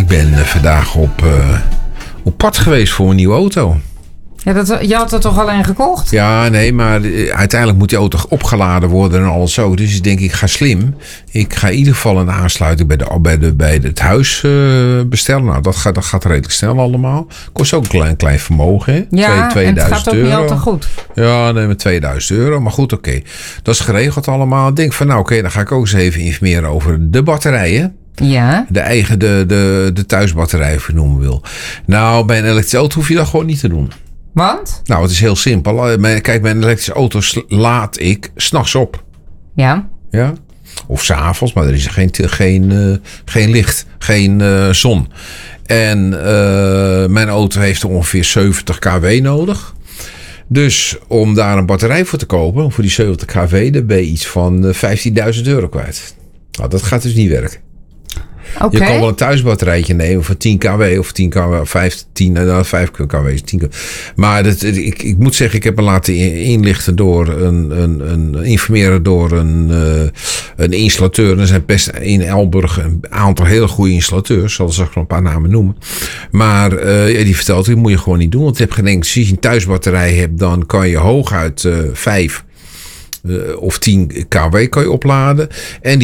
Ik ben vandaag op pad geweest voor een nieuwe auto. Ja, je had er toch alleen gekocht? Ja, nee, maar uiteindelijk moet die auto opgeladen worden en alles zo. Dus ik denk, ik ga slim. Ik ga in ieder geval een aansluiting bij het huis bestellen. Nou, dat gaat redelijk snel allemaal. Kost ook een klein vermogen, hè? Ja, 2000 en het gaat ook niet altijd goed. Ja, nee, met €2000. Maar goed, oké. Dat is geregeld allemaal. Ik denk van, nou oké, dan ga ik ook eens even informeren over de batterijen. Ja. De thuisbatterij, of je het noemen wil. Nou, bij een elektrische auto hoef je dat gewoon niet te doen. Want? Nou, het is heel simpel. Kijk, bij een elektrische auto laad ik 's nachts op. Ja. Ja? Of 's avonds, maar er is geen licht, geen zon. En mijn auto heeft ongeveer 70 kW nodig. Dus om daar een batterij voor te kopen, voor die 70 kW, dan ben je iets van €15.000 kwijt. Nou, dat gaat dus niet werken. Okay. Je kan wel een thuisbatterijtje nemen van 10 kW of 10 kW, 5 kW. 10 kW. Maar ik moet zeggen, ik heb me laten inlichten door informeren door een installateur. Er zijn best in Elburg een aantal hele goede installateurs. Zal ik nog een paar namen noemen. Maar die vertelt, dat moet je gewoon niet doen. Want je hebt geen als je een thuisbatterij hebt, dan kan je hooguit 5 of 10 kW kan je opladen. En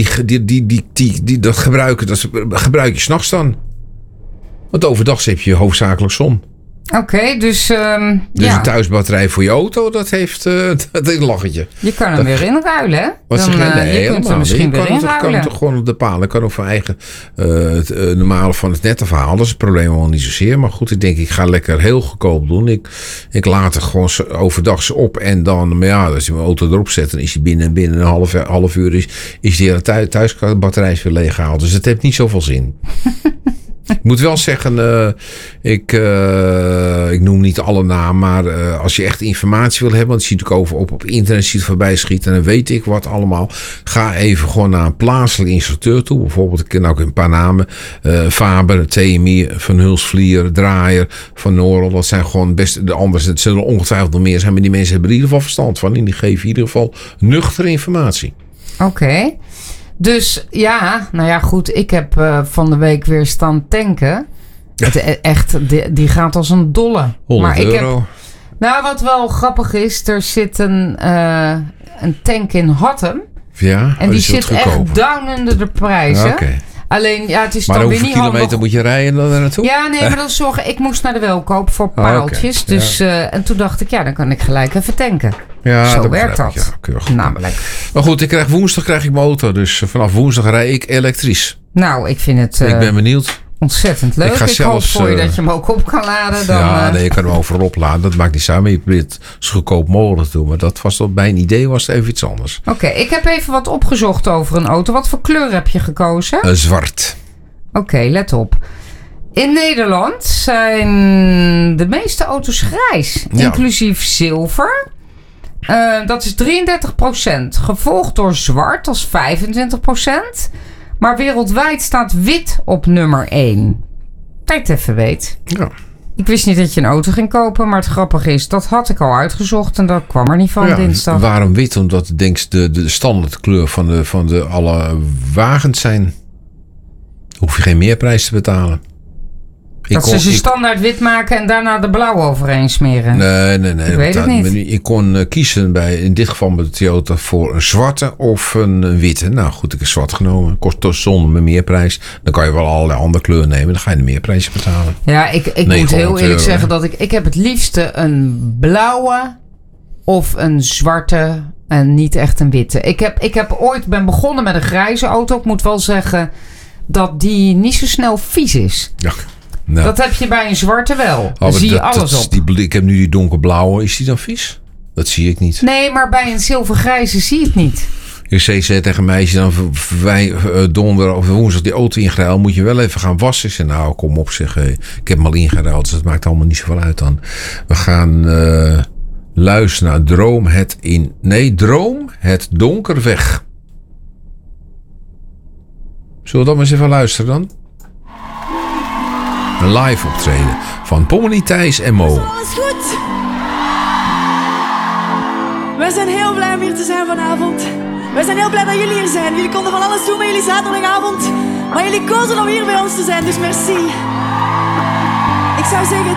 dat gebruik je 's nachts dan. Want overdag heb je hoofdzakelijk zon. Oké, dus een thuisbatterij voor je auto, dat heeft een lachetje. Je kan hem weer inruilen, hè? Wat zeg je? Nee, je kunt hem misschien weer inruilen. Je kan het toch gewoon op de paal. Ik kan ook van eigen normale van het net afhalen. Dat is het probleem wel niet zozeer. Maar goed, ik denk, ik ga lekker heel goedkoop doen. Ik laat het gewoon overdag op. En dan, maar ja, als je mijn auto erop zet, dan is hij binnen een half uur is die hele thuisbatterij weer leeggehaald. Dus het heeft niet zoveel zin. Ik moet wel zeggen, ik noem niet alle namen, maar als je echt informatie wil hebben, want je ziet natuurlijk op internet ziet voorbij schieten en dan weet ik wat allemaal. Ga even gewoon naar een plaatselijke installateur toe. Bijvoorbeeld, ik ken ook een paar namen. Faber, TMI, Van Hulsvlier, Draaier, Van Norel. Dat zijn gewoon best de anderen. Het zullen ongetwijfeld nog meer zijn, maar die mensen hebben er in ieder geval verstand van. En die geven in ieder geval nuchtere informatie. Oké. Dus ja, nou ja, goed. Ik heb van de week weer staan tanken. Die gaat als een dolle. €100. Nou, wat wel grappig is, er zit een tank in Hattem. Ja, en die zit echt down under de prijzen. Okay. Alleen, ja, het is maar dan weer niet hoeveel kilometer moet je rijden dan naartoe? Ja, nee, maar dat is zorgen. Ik moest naar de Welkoop voor paaltjes. Okay. Dus, en toen dacht ik, ja, dan kan ik gelijk even tanken. Ja, zo werkt dat. Ja, keurig. Namelijk. Maar goed, woensdag krijg ik mijn auto. Dus vanaf woensdag rij ik elektrisch. Nou, ik vind het... ik ben benieuwd. Ontzettend leuk. Ik hoop voor je dat je hem ook op kan laden. Dan, nee, je kan hem overal opladen. Dat maakt niet samen. Je probeert het zo goedkoop mogelijk te doen. Maar dat was tot mijn idee was het even iets anders. Oké, ik heb even wat opgezocht over een auto. Wat voor kleur heb je gekozen? Zwart. Oké, let op. In Nederland zijn de meeste auto's grijs. Ja. Inclusief zilver. Dat is 33%. Gevolgd door zwart als 25%. Maar wereldwijd staat wit op nummer 1. Dat je het even weet. Ja. Ik wist niet dat je een auto ging kopen. Maar het grappige is, dat had ik al uitgezocht. En dat kwam er niet van dinsdag. Waarom wit? Omdat denk de standaardkleur van de alle wagens zijn. Hoef je geen meerprijs te betalen. Dat ze standaard wit maken en daarna de blauw overheen smeren. Nee. Ik weet het niet. Ik kon kiezen in dit geval met de Toyota voor een zwarte of een witte. Nou goed, ik heb zwart genomen. Kost zonder mijn meerprijs. Dan kan je wel allerlei andere kleuren nemen. Dan ga je de meerprijs betalen. Ja, ik moet heel eerlijk zeggen dat ik heb het liefste een blauwe of een zwarte en niet echt een witte. Ik ben begonnen met een grijze auto. Ik moet wel zeggen dat die niet zo snel vies is. Ja. Nou. Dat heb je bij een zwarte wel. Daar zie je alles op. Ik heb nu die donkerblauwe. Is die dan vies? Dat zie ik niet. Nee, maar bij een zilvergrijze zie je het niet. Ik zei tegen een meisje dan donderdag of woensdag die auto ingeruild. Moet je wel even gaan wassen. Ik zei, nou kom op zeg. Ik heb hem al ingeruild. Dus dat maakt allemaal niet zoveel uit dan. We gaan luisteren naar Droom het donker weg. Zullen we dat maar eens even luisteren dan? Een live optreden van Pommelien, Thijs en Mo. Alles goed. We zijn heel blij om hier te zijn vanavond. Wij zijn heel blij dat jullie hier zijn. Jullie konden van alles doen met jullie zaterdagavond. Maar jullie kozen om hier bij ons te zijn, dus merci. Ik zou zeggen...